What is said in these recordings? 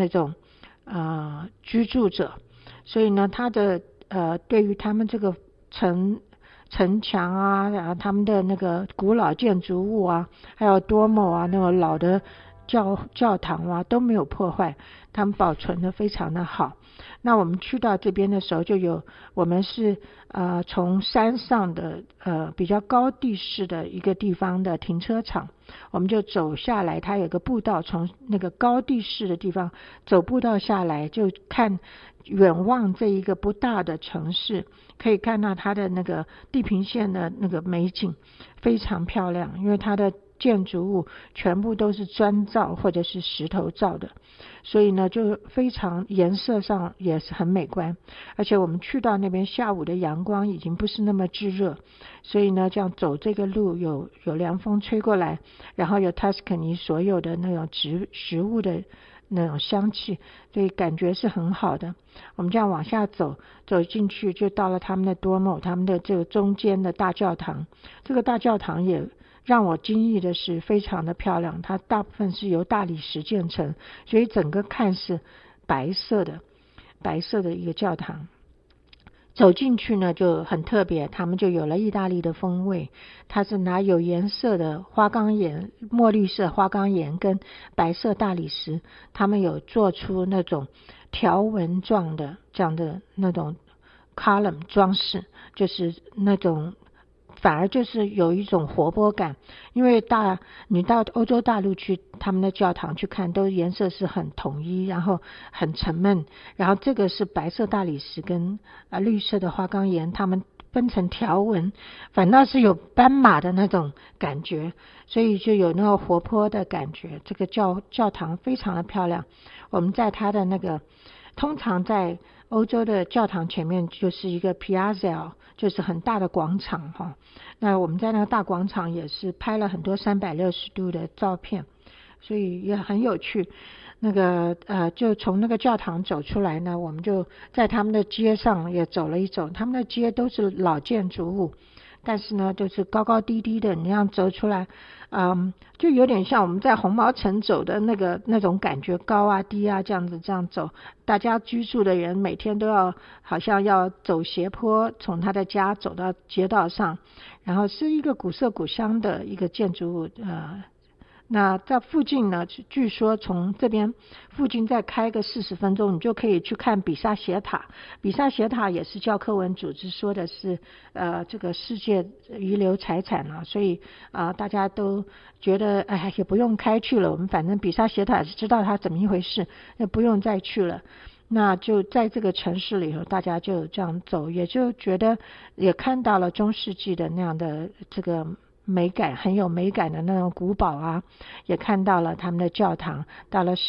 那种居住者，所以呢他的对于他们这个城墙啊，然后他们的那个古老建筑物啊，还有多么啊那个老的教堂啊都没有破坏，他们保存的非常的好。那我们去到这边的时候，我们是从山上的比较高地势的一个地方的停车场，我们就走下来，它有个步道，从那个高地势的地方走步道下来，就看远望这一个不大的城市，可以看到它的那个地平线的那个美景非常漂亮，因为它的建筑物全部都是砖造或者是石头造的，所以呢就非常颜色上也是很美观。而且我们去到那边下午的阳光已经不是那么炙热，所以呢这样走这个路有凉风吹过来，然后有 Tuscany 所有的那种食物的那种香气，所以感觉是很好的。我们这样往下走进去，就到了他们的Duomo，他们的这个中间的大教堂。这个大教堂也让我惊异的是非常的漂亮，它大部分是由大理石建成，所以整个看是白色的一个教堂。走进去呢就很特别，他们就有了意大利的风味，它是拿有颜色的花岗岩、墨绿色花岗岩跟白色大理石，他们有做出那种条纹状的这样的那种 column 装饰，就是那种反而就是有一种活泼感。因为你到欧洲大陆去他们的教堂去看，都颜色是很统一，然后很沉闷，然后这个是白色大理石跟绿色的花岗岩，他们分成条纹，反倒是有斑马的那种感觉，所以就有那个活泼的感觉。这个教堂非常的漂亮。我们在它的那个通常在欧洲的教堂前面就是一个 piazza， 就是很大的广场哈。那我们在那个大广场也是拍了很多360度的照片，所以也很有趣。那个就从那个教堂走出来呢，我们就在他们的街上也走了一走，他们的街都是老建筑物，但是呢就是高高低低的，你这样走出来就有点像我们在红毛城走的那种感觉，高啊低啊这样走，大家居住的人每天都好像要走斜坡，从他的家走到街道上，然后是一个古色古香的一个建筑物那在附近呢，据说从这边附近再开个40分钟，你就可以去看比萨斜塔。比萨斜塔也是教科文组织说的是这个世界遗留财产了，所以大家都觉得也不用开去了，我们反正比萨斜塔是知道它怎么一回事，也不用再去了。那就在这个城市里头，大家就这样走，也就觉得也看到了中世纪的那样的这个美感，很有美感的那种古堡啊，也看到了他们的教堂。到了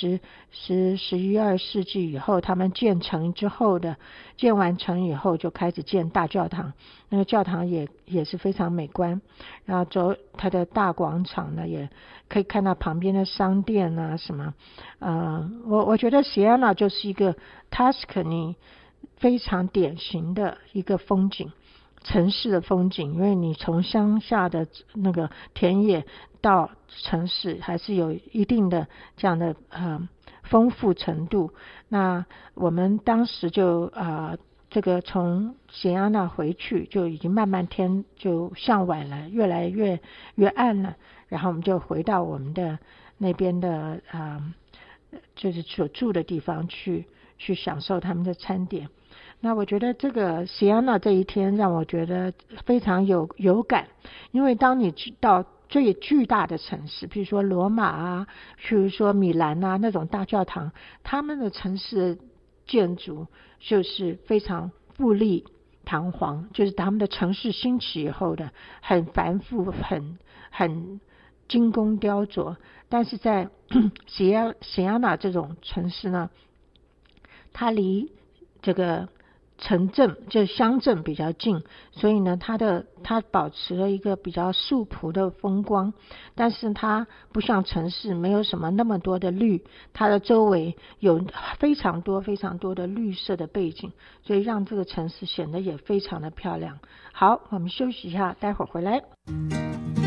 11、12世纪以后，他们建完成以后就开始建大教堂，那个教堂也是非常美观。然后走它的大广场呢，也可以看到旁边的商店啊什么。我觉得锡安纳就是一个 Tuscany 非常典型的一个风景。城市的风景，因为你从乡下的那个田野到城市还是有一定的这样的丰富程度。那我们当时就这个从锡安纳回去就已经慢慢天就向晚了，越来越暗了，然后我们就回到我们的那边的就是所住的地方去享受他们的餐点。那我觉得这个锡安纳这一天让我觉得非常有感，因为当你到最巨大的城市，比如说罗马啊，比如说米兰啊那种大教堂，他们的城市建筑就是非常富丽堂皇，就是他们的城市兴起以后的很繁复、很精工雕琢。但是在锡安纳这种城市呢，它离这个城镇就乡镇比较近，所以呢它保持了一个比较素朴的风光，但是它不像城市没有什么那么多的绿，它的周围有非常多的绿色的背景，所以让这个城市显得也非常的漂亮。好，我们休息一下，待会儿回来。